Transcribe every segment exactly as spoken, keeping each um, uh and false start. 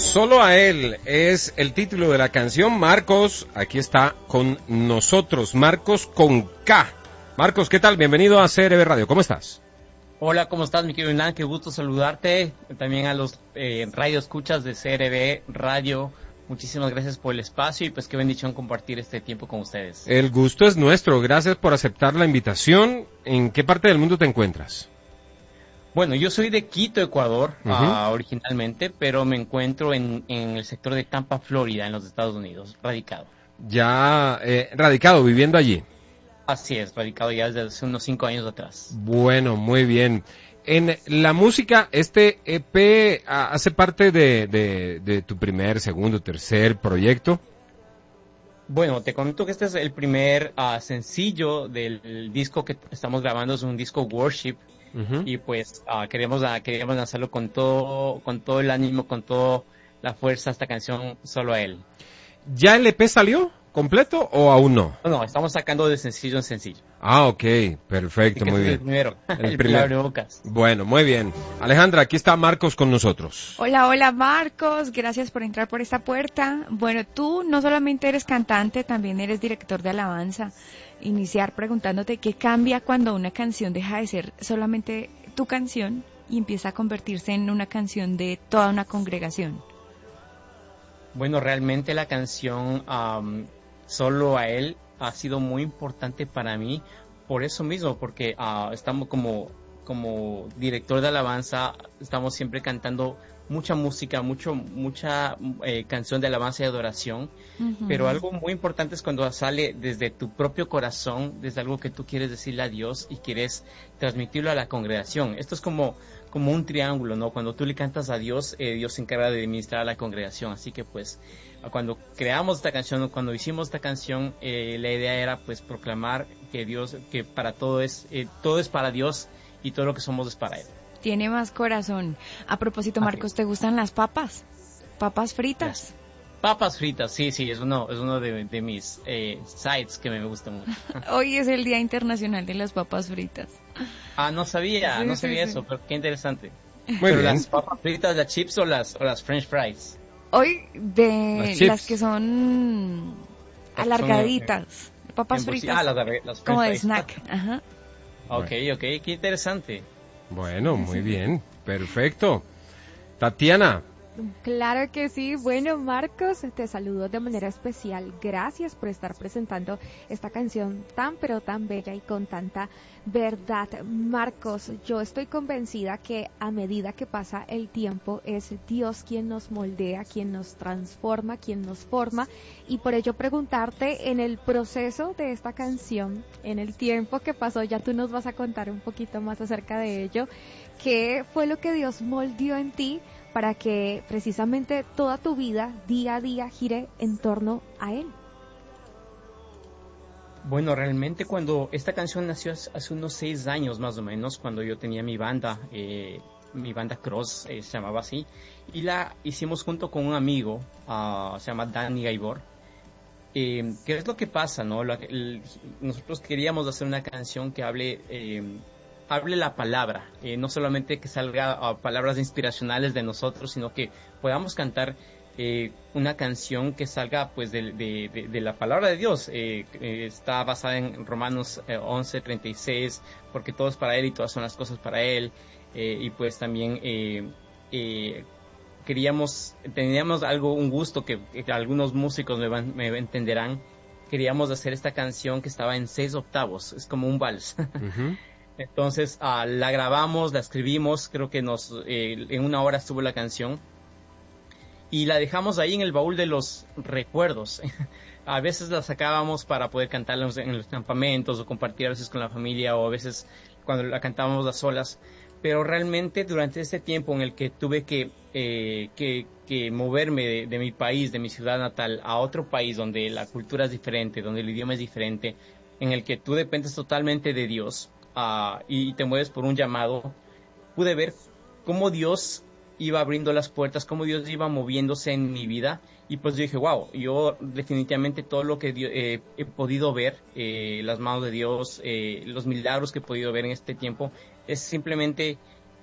Solo a él es el título de la canción. Marcos, aquí está con nosotros. Marcos con K. Marcos, ¿qué tal? Bienvenido a C R B Radio. ¿Cómo estás? Hola, ¿cómo estás, mi querido Hernán? Qué gusto saludarte. También a los eh, radio escuchas de C R B Radio. Muchísimas gracias por el espacio y pues qué bendición compartir este tiempo con ustedes. El gusto es nuestro. Gracias por aceptar la invitación. ¿En qué parte del mundo te encuentras? Bueno, yo soy de Quito, Ecuador, Uh-huh. uh, originalmente, pero me encuentro en, en el sector de Tampa, Florida, en los Estados Unidos, radicado. Ya eh, radicado, viviendo allí. Así es, radicado ya desde hace unos cinco años atrás. Bueno, muy bien. En la música, este E P ah, hace parte de, de, de tu primer, segundo, tercer proyecto. Bueno, te comento que este es el primer uh, sencillo del disco que estamos grabando, es un disco Worship. Uh-huh. Y pues uh, queremos uh, queríamos lanzarlo con todo con todo el ánimo, con toda la fuerza, esta canción Solo a él. ¿Ya el E P salió completo o aún no? No, no, estamos sacando de sencillo en sencillo. Ah, ok, perfecto, muy es bien. El primero, el, el primero. de bocas. Bueno, muy bien. Alejandra, aquí está Marcos con nosotros. Hola, hola Marcos, gracias por entrar por esta puerta. Bueno, tú no solamente eres cantante, también eres director de alabanza. Iniciar preguntándote qué cambia cuando una canción deja de ser solamente tu canción y empieza a convertirse en una canción de toda una congregación. Bueno, realmente la canción um, Solo a él ha sido muy importante para mí por eso mismo, porque uh, estamos como como director de alabanza, estamos siempre cantando mucha música, mucho mucha eh, canción de alabanza y adoración, uh-huh. Pero algo muy importante es cuando sale desde tu propio corazón, desde algo que tú quieres decirle a Dios y quieres transmitirlo a la congregación. Esto es como como un triángulo, ¿no? Cuando tú le cantas a Dios, eh, Dios se encarga de ministrar a la congregación. Así que pues cuando creamos esta canción, cuando hicimos esta canción, eh, la idea era pues proclamar que Dios, que para todo es eh, todo es para Dios y todo lo que somos es para Él. Tiene más corazón. A propósito, Marcos, ¿te gustan las papas? ¿Papas fritas? Las papas fritas, sí, sí, es uno, es uno de, de mis eh, sites que me gusta mucho. Hoy es el Día Internacional de las Papas Fritas. Ah, no sabía, sí, no sí, sabía sí. eso, pero qué interesante. Muy pero bien. ¿Las papas fritas, las chips o las, o las french fries? Hoy de las, las que son alargaditas, son, papas fritas, ah, las, las como de fries. snack. Ajá. Ok, ok, qué interesante. Bueno, muy bien, perfecto. Tatiana. Claro que sí. Bueno, Marcos, te saludo de manera especial. Gracias por estar presentando esta canción tan pero tan bella y con tanta verdad. Marcos, yo estoy convencida que a medida que pasa el tiempo es Dios quien nos moldea, quien nos transforma, quien nos forma, y por ello preguntarte, en el proceso de esta canción, en el tiempo que pasó, ya tú nos vas a contar un poquito más acerca de ello, ¿qué fue lo que Dios moldeó en ti para que precisamente toda tu vida, día a día, gire en torno a Él? Bueno, realmente cuando esta canción nació hace unos seis años más o menos, cuando yo tenía mi banda, eh, mi banda Cross, eh, se llamaba así, y la hicimos junto con un amigo, uh, se llama Danny Gaibor. Eh, ¿Qué es lo que pasa, no? La, el, nosotros queríamos hacer una canción que hable... Eh, hable la palabra, eh, no solamente que salga uh, palabras inspiracionales de nosotros, sino que podamos cantar eh, una canción que salga pues de, de, de, de la palabra de Dios. Eh, eh, está basada en Romanos eh, once, treinta y seis, porque todo es para Él y todas son las cosas para Él, eh, y pues también eh, eh, queríamos, teníamos algo, un gusto que, que algunos músicos me, van, me entenderán, queríamos hacer esta canción que estaba en seis octavos, es como un vals. Uh-huh. Entonces uh, la grabamos, la escribimos, creo que nos eh, en una hora estuvo la canción y la dejamos ahí en el baúl de los recuerdos. A veces la sacábamos para poder cantarla en los campamentos o compartir a veces con la familia, o a veces cuando la cantábamos a solas, pero realmente durante este tiempo en el que tuve que, eh, que, que moverme de, de mi país, de mi ciudad natal a otro país donde la cultura es diferente, donde el idioma es diferente, en el que tú dependes totalmente de Dios, Uh, y te mueves por un llamado, pude ver cómo Dios iba abriendo las puertas, cómo Dios iba moviéndose en mi vida, y pues yo dije, wow, yo definitivamente todo lo que Dios, eh, he podido ver, eh, las manos de Dios, eh, los milagros que he podido ver en este tiempo, es simplemente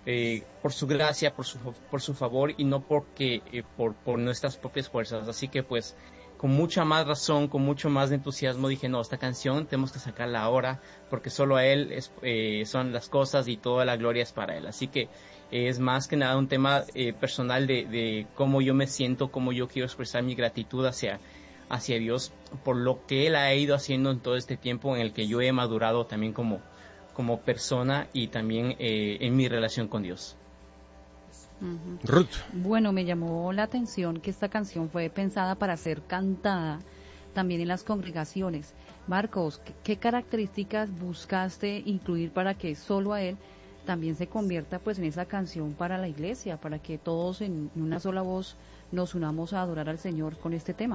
eh, por su gracia, por su, por su favor y no porque eh, por, por nuestras propias fuerzas. Así que pues con mucha más razón, con mucho más entusiasmo dije, no, esta canción tenemos que sacarla ahora porque solo a Él es, eh, son las cosas y toda la gloria es para Él. Así que eh, es más que nada un tema eh, personal de, de cómo yo me siento, cómo yo quiero expresar mi gratitud hacia, hacia Dios por lo que Él ha ido haciendo en todo este tiempo en el que yo he madurado también como, como persona y también eh, en mi relación con Dios. Uh-huh. Ruth. Bueno, me llamó la atención que esta canción fue pensada para ser cantada también en las congregaciones. Marcos, ¿qué, qué características buscaste incluir para que solo a Él también se convierta pues en esa canción para la iglesia, para que todos en una sola voz nos unamos a adorar al Señor con este tema?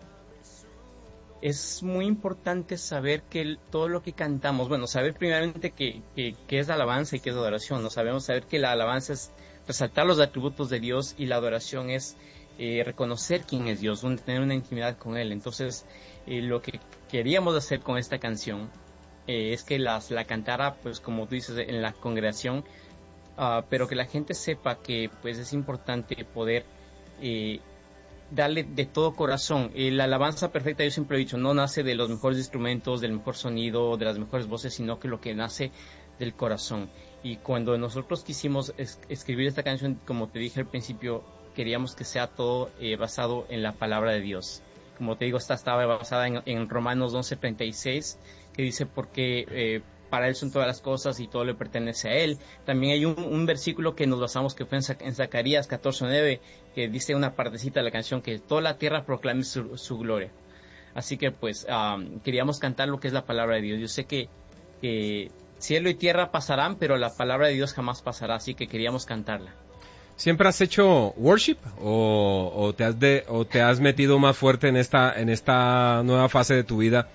Es muy importante saber que el, todo lo que cantamos, bueno, saber primeramente que, que, que es la alabanza y que es la adoración, ¿no? Sabemos saber que la alabanza es resaltar los atributos de Dios y la adoración es eh, reconocer quién es Dios, un, tener una intimidad con Él. Entonces, eh, lo que queríamos hacer con esta canción eh, es que las, la cantara, pues como tú dices, en la congregación, uh, pero que la gente sepa que pues es importante poder eh, darle de todo corazón. Eh, la alabanza perfecta, yo siempre he dicho, no nace de los mejores instrumentos, del mejor sonido, de las mejores voces, sino que lo que nace del corazón. Y cuando nosotros quisimos es, escribir esta canción, como te dije al principio, queríamos que sea todo eh, basado en la palabra de Dios. Como te digo, esta estaba basada en, en Romanos once treinta y seis, que dice, porque eh, para Él son todas las cosas y todo le pertenece a Él. También hay un, un versículo que nos basamos, que fue en, en Zacarías catorce nueve, que dice una partecita de la canción, que toda la tierra proclame su, su gloria. Así que pues um, queríamos cantar lo que es la palabra de Dios. Yo sé que, que cielo y tierra pasarán, pero la palabra de Dios jamás pasará, así que queríamos cantarla. ¿Siempre has hecho worship o, o te has de, o te has metido más fuerte en esta en esta nueva fase de tu vida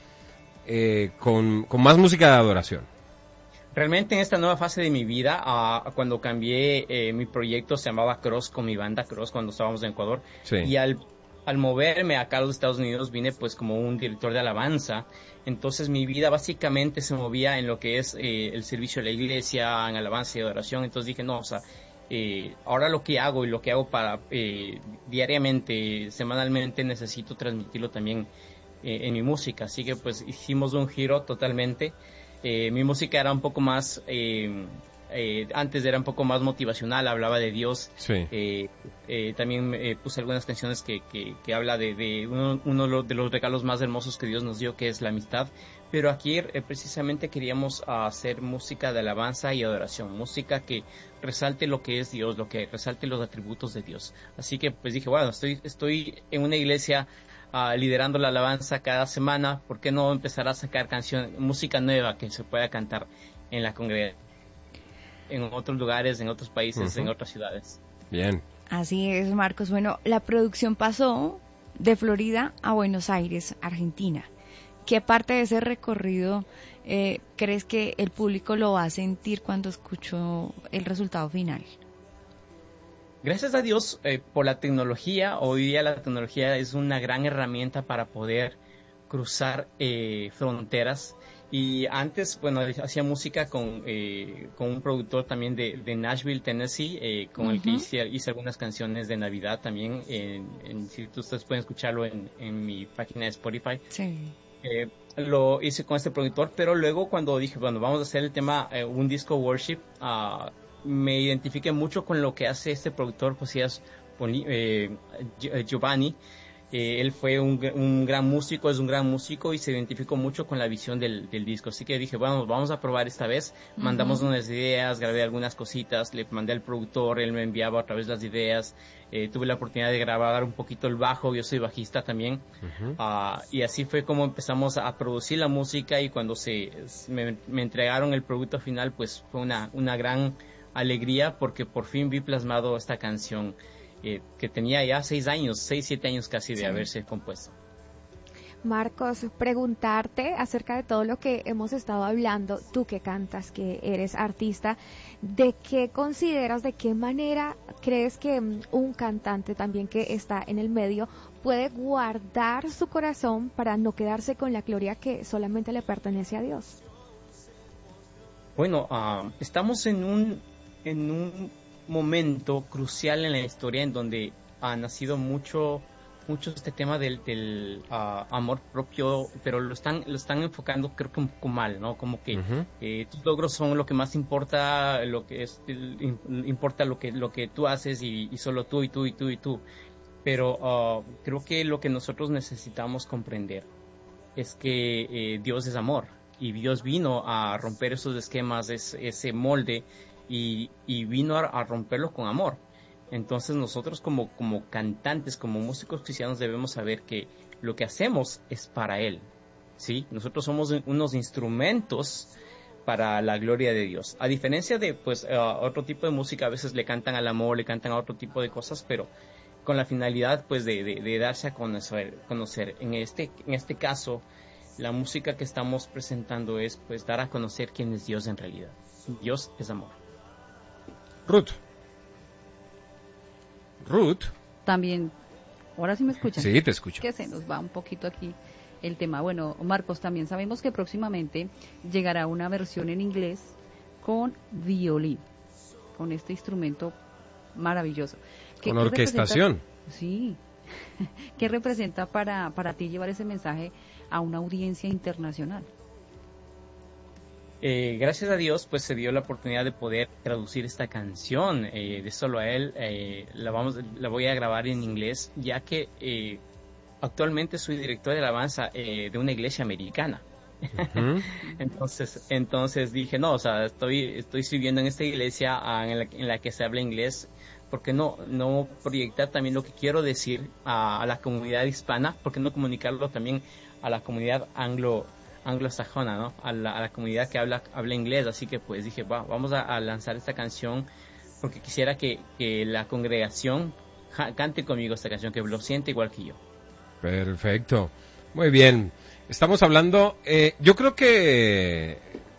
eh, con, con más música de adoración? Realmente en esta nueva fase de mi vida, uh, cuando cambié eh, mi proyecto, se llamaba Cross, con mi banda Cross, cuando estábamos en Ecuador, sí. Y al al moverme acá a los Estados Unidos vine pues como un director de alabanza. Entonces mi vida básicamente se movía en lo que es eh, el servicio de la iglesia, en alabanza y adoración. Entonces dije, no, o sea, eh, ahora lo que hago y lo que hago para eh, diariamente, semanalmente, necesito transmitirlo también eh, en mi música. Así que pues hicimos un giro totalmente. Eh, mi música era un poco más... Eh, Eh, antes era un poco más motivacional, hablaba de Dios. Sí. Eh, eh, también eh, puse algunas canciones que, que, que habla de, de uno, uno de los regalos más hermosos que Dios nos dio, que es la amistad. Pero aquí eh, precisamente queríamos uh, hacer música de alabanza y adoración, música que resalte lo que es Dios, lo que resalte los atributos de Dios. Así que pues dije, bueno, estoy, estoy en una iglesia uh, liderando la alabanza cada semana, ¿por qué no empezar a sacar canción, música nueva que se pueda cantar en la congregación, en otros lugares, en otros países, uh-huh. en otras ciudades? Bien. Así es, Marcos. Bueno, la producción pasó de Florida a Buenos Aires, Argentina. ¿Qué parte de ese recorrido eh, crees que el público lo va a sentir cuando escuchó el resultado final? Gracias a Dios eh, por la tecnología. Hoy día la tecnología es una gran herramienta para poder cruzar eh, fronteras. Y antes, bueno, hacía música con eh, con un productor también de, de Nashville, Tennessee, eh, con uh-huh. el que hice, hice algunas canciones de Navidad también. En, en, si ustedes pueden escucharlo en, en mi página de Spotify. Sí. Eh, lo hice con este productor, pero luego cuando dije, bueno, vamos a hacer el tema, eh, un disco worship, uh, me identifiqué mucho con lo que hace este productor, Josías eh, Giovanni. Eh, él fue un, un gran músico, es un gran músico y se identificó mucho con la visión del, del disco. Así que dije, bueno, vamos a probar esta vez. Uh-huh. Mandamos unas ideas, grabé algunas cositas, le mandé al productor, él me enviaba otra vez las ideas. Eh, tuve la oportunidad de grabar un poquito el bajo, yo soy bajista también. Uh-huh. Uh, y así fue como empezamos a producir la música, y cuando se me, me entregaron el producto final, pues fue una, una gran alegría, porque por fin vi plasmado esta canción. Eh, que tenía ya seis años, seis, siete años casi de sí. haberse compuesto. Marcos, preguntarte acerca de todo lo que hemos estado hablando, tú que cantas, que eres artista, ¿de qué consideras, de qué manera crees que un cantante también que está en el medio puede guardar su corazón para no quedarse con la gloria que solamente le pertenece a Dios? Bueno, uh, estamos en un en un momento crucial en la historia en donde ha nacido mucho mucho este tema del, del uh, amor propio, pero lo están lo están enfocando creo que un poco mal, ¿no? Como que uh-huh. eh, tus logros son lo que más importa, lo que es el, importa lo que lo que tú haces y, y solo tú y tú y tú y tú. Pero uh, creo que lo que nosotros necesitamos comprender es que eh, Dios es amor y Dios vino a romper esos esquemas, ese, ese molde y, y vino a, a romperlo con amor. Entonces nosotros como, como cantantes, como músicos cristianos debemos saber que lo que hacemos es para Él, ¿sí? Nosotros somos unos instrumentos para la gloria de Dios. A diferencia de pues uh, otro tipo de música, a veces le cantan al amor, le cantan a otro tipo de cosas, pero con la finalidad pues de, de, de darse a conocer, conocer. En este, en este caso, la música que estamos presentando es pues dar a conocer quién es Dios en realidad. Dios es amor. Ruth. Ruth. También, ahora sí me escuchan. Sí, te escucho. Que se nos va un poquito aquí el tema. Bueno, Marcos, también sabemos que próximamente llegará una versión en inglés con violín, con este instrumento maravilloso. Con orquestación. Sí. ¿Qué representa para, para ti llevar ese mensaje a una audiencia internacional? Eh, gracias a Dios, pues se dio la oportunidad de poder traducir esta canción eh, de Solo a Él. Eh, la vamos, la voy a grabar en inglés, ya que eh, actualmente soy director de alabanza eh, de una iglesia americana. Uh-huh. entonces, entonces dije no, o sea, estoy, estoy sirviendo en esta iglesia uh, en, la, en la que se habla inglés. ¿Por qué no, no proyectar también lo que quiero decir a, a la comunidad hispana? ¿Por qué no comunicarlo también a la comunidad anglo anglosajona, ¿no? A la, a la comunidad que habla habla inglés? Así que pues dije, va, vamos a, a lanzar esta canción porque quisiera que, que la congregación ja, cante conmigo esta canción, que lo siente igual que yo. Perfecto, muy bien. Estamos hablando, eh, yo creo que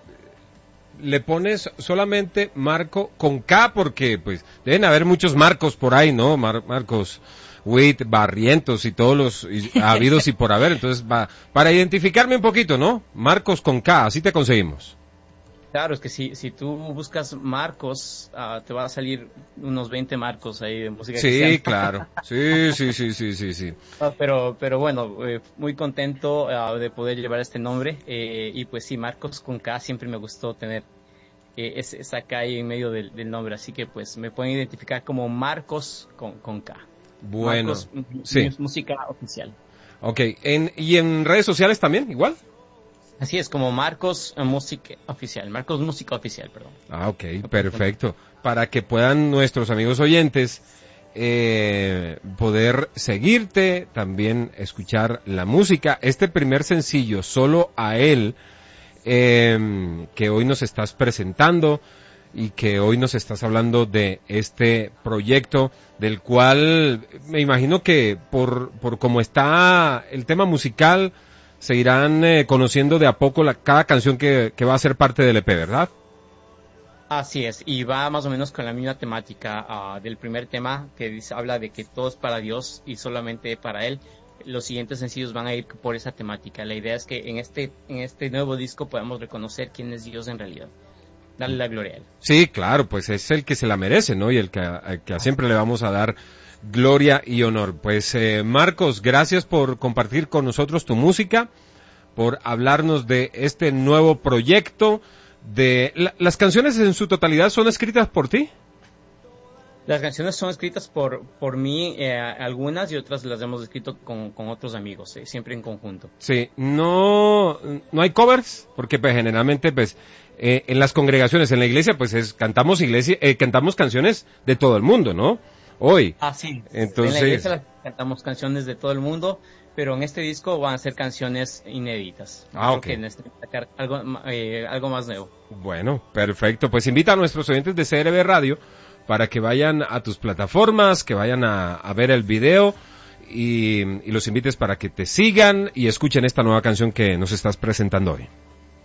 le pones solamente Marco con K porque pues deben haber muchos Marcos por ahí, ¿no? Mar- Marcos Witt, Barrientos y todos los y, habidos y por haber. Entonces, va, para identificarme un poquito, ¿no? Marcos con K, así te conseguimos. Claro, es que si, si tú buscas Marcos, uh, te va a salir unos veinte Marcos ahí de música sí, cristiana. Claro. Sí, sí, sí, sí, sí, sí. Uh, pero, pero bueno, eh, muy contento uh, de poder llevar este nombre. Eh, y pues sí, Marcos con K, siempre me gustó tener eh, esa, esa K ahí en medio del, del nombre. Así que pues me pueden identificar como Marcos con, con K. Bueno, Marcos, sí. Música oficial. Ok, ¿En, ¿y en redes sociales también, igual? Así es, como Marcos uh, Música Oficial, Marcos Música Oficial, perdón. Ah, ok, perfecto. Para que puedan nuestros amigos oyentes eh, poder seguirte, también escuchar la música. Este primer sencillo, Solo a Él, eh, que hoy nos estás presentando y que hoy nos estás hablando de este proyecto, del cual me imagino que por, por cómo está el tema musical, se irán eh, conociendo de a poco la, cada canción que, que va a ser parte del E P, ¿verdad? Así es, y va más o menos con la misma temática uh, del primer tema, que dice, habla de que todo es para Dios y solamente para Él. Los siguientes sencillos van a ir por esa temática. La idea es que en este, en este nuevo disco podamos reconocer quién es Dios en realidad. Darle la gloria a Él. Sí, claro, pues es el que se la merece, ¿no? Y el que, el que siempre le vamos a dar gloria y honor. Pues eh, Marcos, gracias por compartir con nosotros tu música, por hablarnos de este nuevo proyecto. De la, ¿Las canciones en su totalidad son escritas por ti? Las canciones son escritas por por mí, eh, algunas, y otras las hemos escrito con, con otros amigos, eh, siempre en conjunto. Sí, no no hay covers, porque pues generalmente pues eh, en las congregaciones, en la iglesia, pues es cantamos iglesia, eh, cantamos canciones de todo el mundo, ¿no? Hoy. Ah, sí. Entonces, en la iglesia cantamos canciones de todo el mundo, pero en este disco van a ser canciones inéditas. Ah, ok. Sacar algo, eh, algo más nuevo. Bueno, perfecto. Pues invita a nuestros oyentes de C R B Radio para que vayan a tus plataformas, que vayan a, a ver el video y, y los invites para que te sigan y escuchen esta nueva canción que nos estás presentando hoy.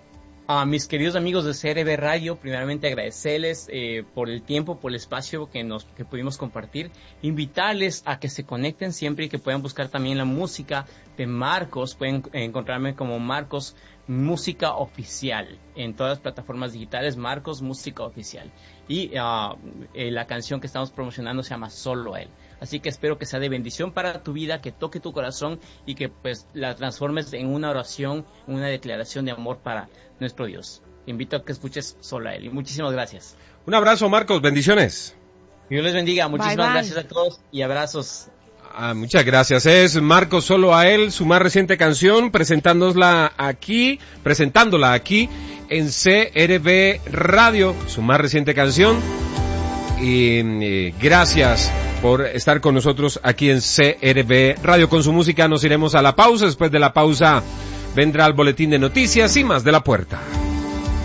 A mis queridos amigos de C R B Radio, primeramente agradecerles eh, por el tiempo, por el espacio que nos que pudimos compartir, invitarles a que se conecten siempre y que puedan buscar también la música de Marcos, pueden encontrarme como Marcos Música Oficial, en todas las plataformas digitales, Marcos Música Oficial, y uh, eh, la canción que estamos promocionando se llama Solo a Él. Así que espero que sea de bendición para tu vida, que toque tu corazón y que pues la transformes en una oración, una declaración de amor para nuestro Dios. Te invito a que escuches Solo a Él y muchísimas gracias. Un abrazo, Marcos, bendiciones. Dios les bendiga, muchísimas bye, bye. gracias a todos y abrazos. Ah, muchas gracias. Es Marcos Solo a Él, su más reciente canción, presentándola aquí, presentándola aquí en C R B Radio, su más reciente canción. Y eh, gracias por estar con nosotros aquí en C R B Radio. Con su música nos iremos a la pausa. Después de la pausa vendrá el boletín de noticias y más de La Puerta.